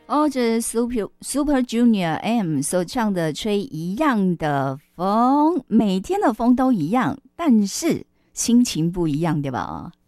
哦，这是 Super Junior M 所唱的《吹一样的风》，每天的风都一样，但是心情不一样，对吧？